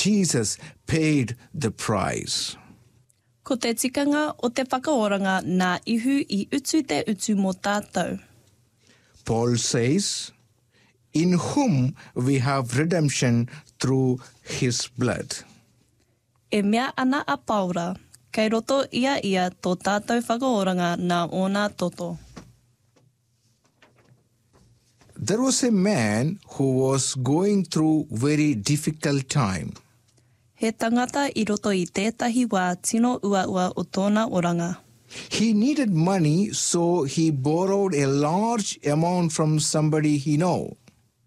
Jesus paid the price. Ko te tikanga o te whakaoranga nā ihu I utu te utu mō tātou. Paul says, in whom we have redemption through his blood. E mea ana a Paura, kei roto ia tō tātou whakaoranga nā ona toto. There was a man who was going through very difficult time. He tangata I roto I tētahi wā tino ua o tōna oranga. He needed money, so he borrowed a large amount from somebody he knew.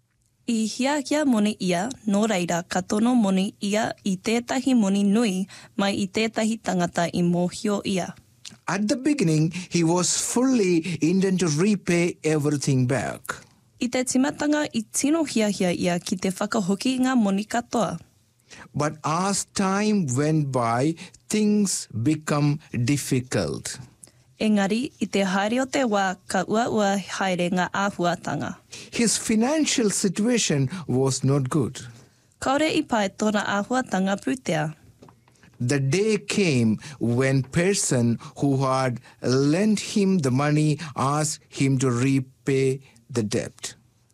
I hiahia moni ia, nō reira katono moni ia I tētahi moni nui mai I tētahi tangata I mōhio ia. At the beginning, he was fully intended to repay everything back. I te timatanga I tino hiahia ia ki te whakahoki ngā moni katoa. But as time went by, things become difficult. Engari, I te haere o te wā ka ua haere ngā āhuatanga. His financial situation was not good. Kaore I pai tōna āhuatanga pūtea. The day came when person who had lent him the money asked him to repay the debt.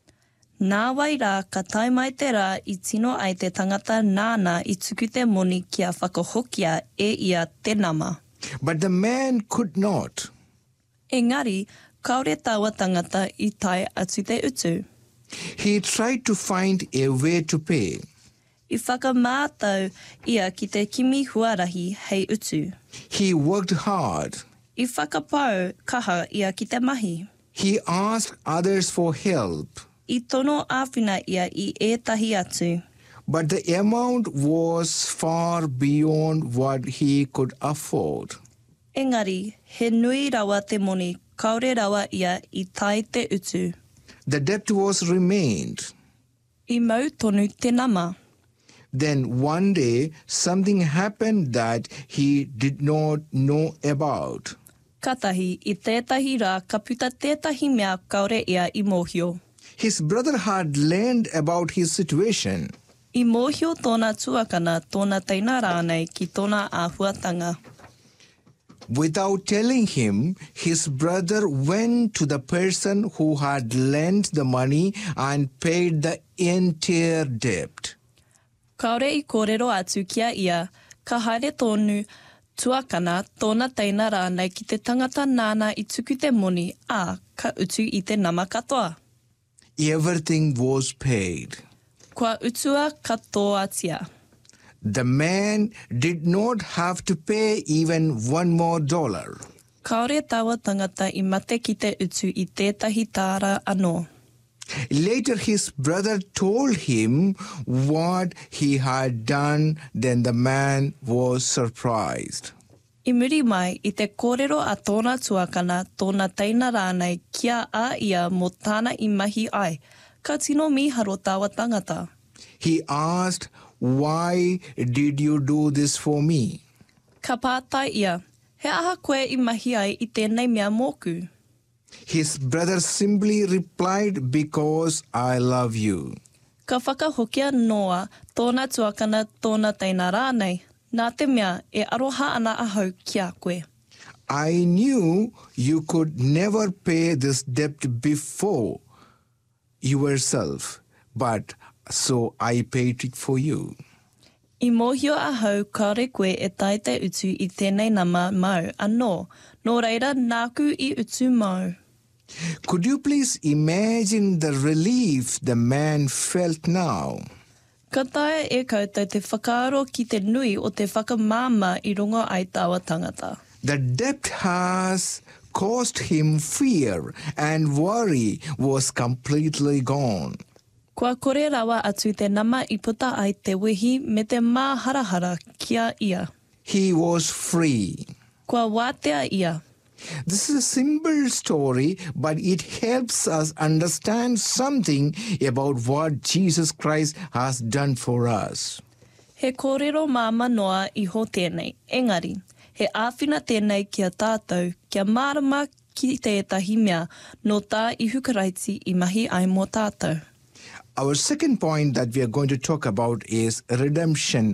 Nā wai rā ka tai mai te rā I tino ai te tangata nāna I tuku te moni kia whakahokia e ia te nama. But the man could not. Engari, kaore taua tangata I tai atu te utu. He tried to find a way to pay. I whakamātau ia ki te kimi huarahi hei utu. He worked hard. I whakapau kaha ia ki te mahi. He asked others for help. I tono āwhina ia I ētahi atu. But the amount was far beyond what he could afford. Engari, he nui rawa te moni, kaore rawa ia I tai te utu. The debt was remained. I mau tonu te nama. Then one day, something happened that he did not know about. Katahi, I tētahi rā ka puta tētahi mea kaore ia I mōhio. His brother had learned about his situation. I mōhio tōna tuakana tōna teina rānei ki tōna āhuatanga. Without telling him, his brother went to the person who had lent the money and paid the entire debt. Kaore I kōrero atu kia ia, ka haere tōnu tuakana tōna teina rānei ki te tangata nāna I tuku te moni a ka utu I te nama katoa. Everything was paid. Kua utua katoatia. The man did not have to pay even $1 more. Kaore tawa tangata I mate ki te utu I tētahi tāra anō. Later his brother told him what he had done, then the man was surprised. I muri mai I te kōrero a tōna tuakana tōna teina rānei kia a ia mō tāna I mahi ai, ka tino miharo tawa tangata. He asked, "Why did you do this for me?" Ka pātai ia, he aha koe I mahi ai I tēnei mea mōku. His brother simply replied, "Because I love you." Ka whakahokia noa tōna tuakana tōna teina rānei, nā te mea e aroha ana ahau kia koe. I knew you could never pay this debt before yourself, but so I paid it for you. I mōhio ahau kaore koe e tai te utu I tēnei nama mau anō, nō reira nāku I utu mau. Could you please imagine the relief the man felt now? Ka tae e koutou te whakaaro ki te nui o te whakamāma I rongo ai tawa tangata. The debt has caused him fear and worry was completely gone. Kua kore rawa atu te nama I puta ai te wehi me te māharahara kia ia. He was free. Kua wātea ia. This is a simple story, but it helps us understand something about what Jesus Christ has done for us. He kōrero māma noa I ho tēnei, engari, he āwhina tēnei kia tātou, kia mārama ki tētahi mea, no tā I hukaraiti I mahi ai mō tātou. Our second point that we are going to talk about is redemption